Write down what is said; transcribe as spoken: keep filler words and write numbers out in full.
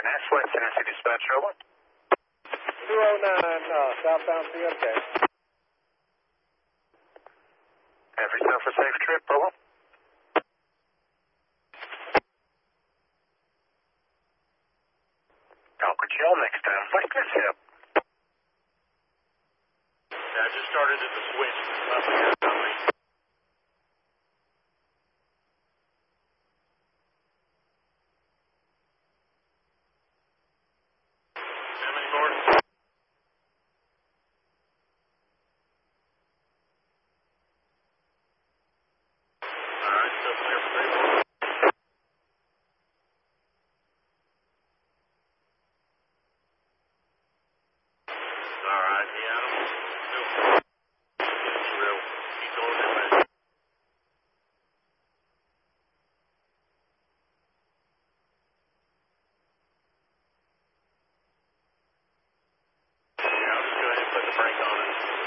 nine S, West Tennessee Dispatch, over. two oh nine, uh, southbound C M K. Have yourself a safe trip, over. Talk with y'all next time. What's this help? Yeah, I just started at the switch. Up here, coming. How many more? All right, still clear for three more. All right, yeah, I don't still. It's real. Keep going that way. Yeah, I'll just go ahead and put the brake on it.